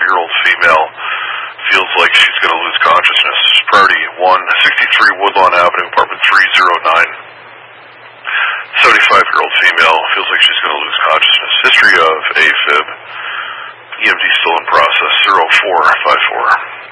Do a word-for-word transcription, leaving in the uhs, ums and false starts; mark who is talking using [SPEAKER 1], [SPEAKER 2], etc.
[SPEAKER 1] sixty-five-year-old female feels like she's going to lose consciousness. Priority one, sixty-three Woodlawn Avenue, apartment three oh nine. seventy-five-year-old female feels like she's going to lose consciousness. History of AFib. E M D still in process. zero four five four.